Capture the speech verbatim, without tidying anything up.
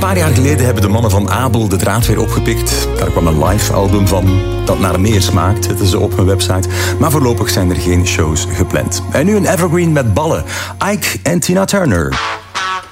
paar jaar geleden hebben de mannen van Abel de draad weer opgepikt. Daar kwam een live album van dat naar meer smaakt, zetten ze op hun website. Maar voorlopig zijn er geen shows gepland. En nu een evergreen met ballen. Ike en Tina Turner.